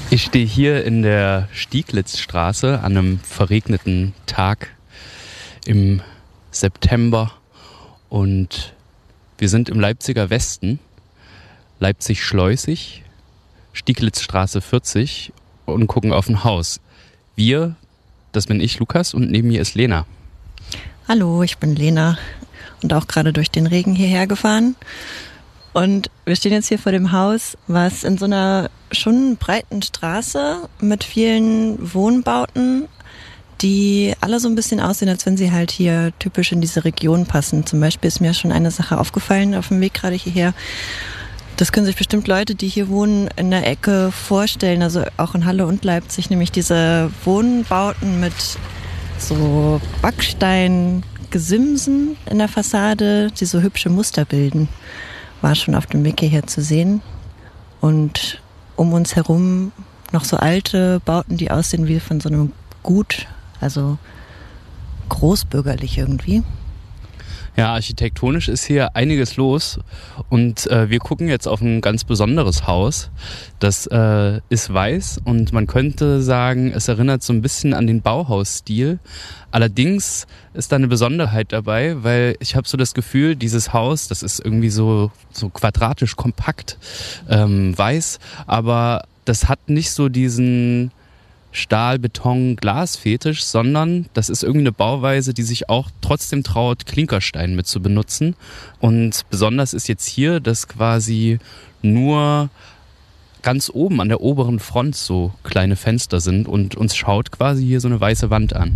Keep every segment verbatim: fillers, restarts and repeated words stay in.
Ich stehe hier in der Stieglitzstraße an einem verregneten Tag im September und wir sind im Leipziger Westen, Leipzig-Schleusig, Stieglitzstraße vierzig und gucken auf ein Haus. Wir, das bin ich, Lukas, und neben mir ist Lena. Hallo, ich bin Lena und auch gerade durch den Regen hierher gefahren. Und wir stehen jetzt hier vor dem Haus, was in so einer schon breiten Straße mit vielen Wohnbauten, die alle so ein bisschen aussehen, als wenn sie halt hier typisch in diese Region passen. Zum Beispiel ist mir schon eine Sache aufgefallen auf dem Weg gerade hierher. Das können sich bestimmt Leute, die hier wohnen, in der Ecke vorstellen, also auch in Halle und Leipzig, nämlich diese Wohnbauten mit so Backsteingesimsen in der Fassade, die so hübsche Muster bilden. War schon auf dem Weg hierher zu sehen. Und um uns herum noch so alte Bauten, die aussehen wie von so einem Gut, also großbürgerlich irgendwie. Ja, architektonisch ist hier einiges los und äh, wir gucken jetzt auf ein ganz besonderes Haus. Das äh, ist weiß und man könnte sagen, es erinnert so ein bisschen an den Bauhausstil. Allerdings ist da eine Besonderheit dabei, weil ich habe so das Gefühl, dieses Haus, das ist irgendwie so, so quadratisch kompakt, ähm, weiß, aber das hat nicht so diesen Stahl, Beton, Glas-Fetisch, sondern das ist irgendwie eine Bauweise, die sich auch trotzdem traut, Klinkerstein mit zu benutzen. Und besonders ist jetzt hier, dass quasi nur ganz oben an der oberen Front so kleine Fenster sind und uns schaut quasi hier so eine weiße Wand an.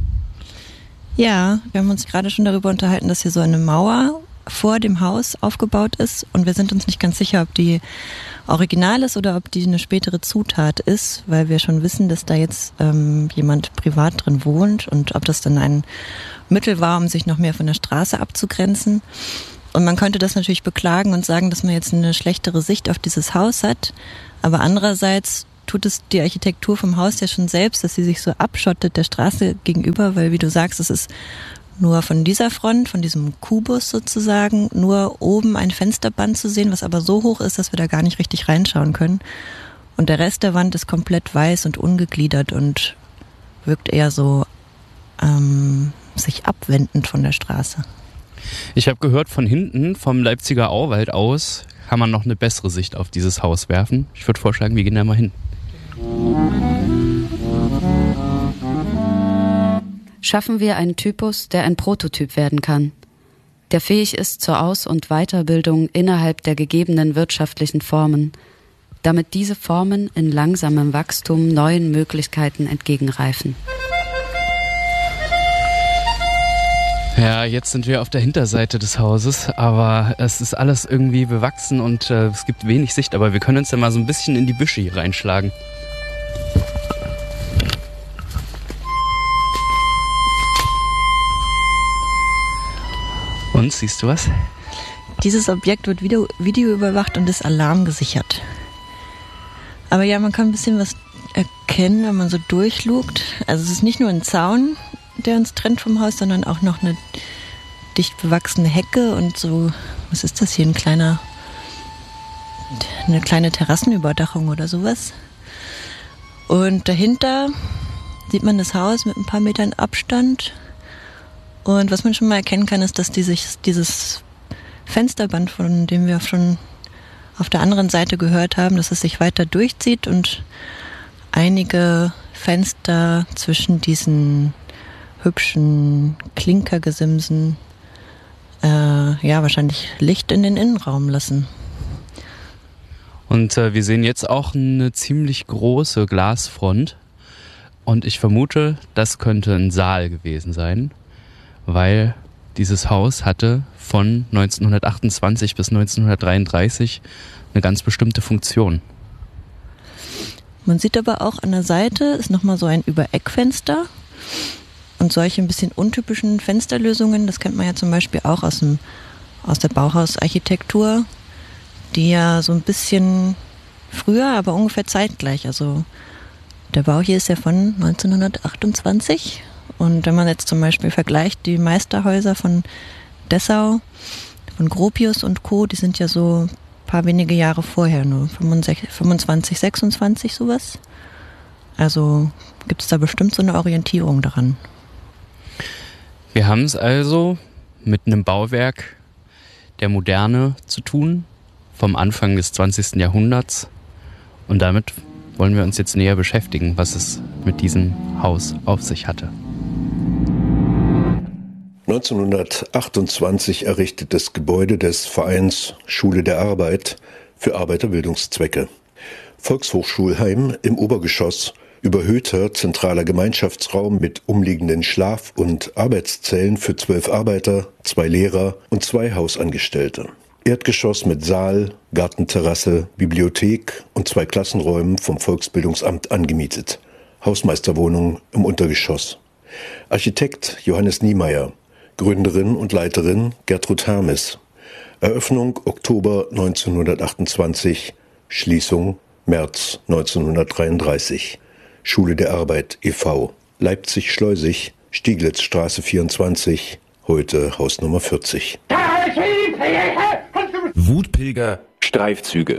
Ja, wir haben uns gerade schon darüber unterhalten, dass hier so eine Mauer vor dem Haus aufgebaut ist und wir sind uns nicht ganz sicher, ob die original ist oder ob die eine spätere Zutat ist, weil wir schon wissen, dass da jetzt ähm, jemand privat drin wohnt und ob das dann ein Mittel war, um sich noch mehr von der Straße abzugrenzen. Und man könnte das natürlich beklagen und sagen, dass man jetzt eine schlechtere Sicht auf dieses Haus hat, aber andererseits tut es die Architektur vom Haus ja schon selbst, dass sie sich so abschottet der Straße gegenüber, weil wie du sagst, es ist nur von dieser Front, von diesem Kubus sozusagen, nur oben ein Fensterband zu sehen, was aber so hoch ist, dass wir da gar nicht richtig reinschauen können. Und der Rest der Wand ist komplett weiß und ungegliedert und wirkt eher so ähm, sich abwendend von der Straße. Ich habe gehört, von hinten, vom Leipziger Auwald aus, kann man noch eine bessere Sicht auf dieses Haus werfen. Ich würde vorschlagen, wir gehen da mal hin. Schaffen wir einen Typus, der ein Prototyp werden kann, der fähig ist zur Aus- und Weiterbildung innerhalb der gegebenen wirtschaftlichen Formen, damit diese Formen in langsamem Wachstum neuen Möglichkeiten entgegenreifen. Ja, jetzt sind wir auf der Hinterseite des Hauses, aber es ist alles irgendwie bewachsen und äh, es gibt wenig Sicht, aber wir können uns ja mal so ein bisschen in die Büsche hier reinschlagen. Und, siehst du was? Dieses Objekt wird video, videoüberwacht und ist alarmgesichert. Aber ja, man kann ein bisschen was erkennen, wenn man so durchlugt. Also es ist nicht nur ein Zaun, der uns trennt vom Haus, sondern auch noch eine dicht bewachsene Hecke und so, was ist das hier, ein kleiner, eine kleine Terrassenüberdachung oder sowas. Und dahinter sieht man das Haus mit ein paar Metern Abstand. Und was man schon mal erkennen kann, ist, dass die sich dieses Fensterband, von dem wir schon auf der anderen Seite gehört haben, dass es sich weiter durchzieht und einige Fenster zwischen diesen hübschen Klinkergesimsen äh, ja wahrscheinlich Licht in den Innenraum lassen. Und äh, wir sehen jetzt auch eine ziemlich große Glasfront und ich vermute, das könnte ein Saal gewesen sein, weil dieses Haus hatte von neunzehnhundertachtundzwanzig bis neunzehnhundertdreiunddreißig eine ganz bestimmte Funktion. Man sieht aber auch an der Seite ist nochmal so ein Übereckfenster und solche ein bisschen untypischen Fensterlösungen, das kennt man ja zum Beispiel auch aus, dem, aus der Bauhausarchitektur, die ja so ein bisschen früher, aber ungefähr zeitgleich, also der Bau hier ist ja von neunzehnhundertachtundzwanzig. Und wenn man jetzt zum Beispiel vergleicht, die Meisterhäuser von Dessau, von Gropius und Co., die sind ja so ein paar wenige Jahre vorher, nur fünfundzwanzig, sechsundzwanzig sowas. Also gibt es da bestimmt so eine Orientierung daran. Wir haben es also mit einem Bauwerk der Moderne zu tun, vom Anfang des zwanzigsten Jahrhunderts. Und damit wollen wir uns jetzt näher beschäftigen, was es mit diesem Haus auf sich hatte. neunzehnhundertachtundzwanzig errichtetes Gebäude des Vereins Schule der Arbeit für Arbeiterbildungszwecke. Volkshochschulheim im Obergeschoss, überhöhter zentraler Gemeinschaftsraum mit umliegenden Schlaf- und Arbeitszellen für zwölf Arbeiter, zwei Lehrer und zwei Hausangestellte. Erdgeschoss mit Saal, Gartenterrasse, Bibliothek und zwei Klassenräumen vom Volksbildungsamt angemietet. Hausmeisterwohnung im Untergeschoss. Architekt Johannes Niemeyer. Gründerin und Leiterin Gertrud Hermes. Eröffnung Oktober neunzehnhundertachtundzwanzig, Schließung März neunzehnhundertdreiunddreißig. Schule der Arbeit e V Leipzig-Schleusig, Stieglitzstraße vierundzwanzig, heute Hausnummer vierzig. Wutpilger, Streifzüge.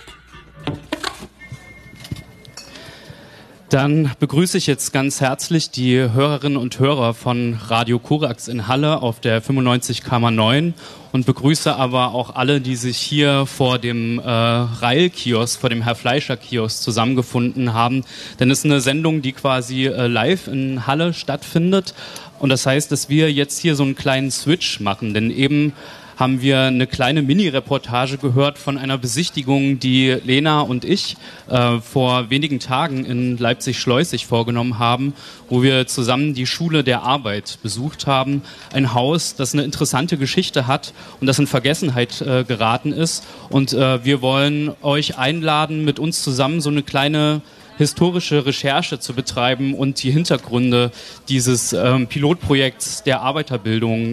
Dann begrüße ich jetzt ganz herzlich die Hörerinnen und Hörer von Radio Korax in Halle auf der fünfundneunzig Komma neun und begrüße aber auch alle, die sich hier vor dem äh, Reil-Kiosk, vor dem Herr Fleischer-Kiosk zusammengefunden haben. Denn es ist eine Sendung, die quasi äh, live in Halle stattfindet. Und das heißt, dass wir jetzt hier so einen kleinen Switch machen, denn eben haben wir eine kleine Mini-Reportage gehört von einer Besichtigung, die Lena und ich äh, vor wenigen Tagen in Leipzig-Schleusig vorgenommen haben, wo wir zusammen die Schule der Arbeit besucht haben. Ein Haus, das eine interessante Geschichte hat und das in Vergessenheit äh, geraten ist. Und äh, wir wollen euch einladen, mit uns zusammen so eine kleine historische Recherche zu betreiben und die Hintergründe dieses ähm, Pilotprojekts der Arbeiterbildung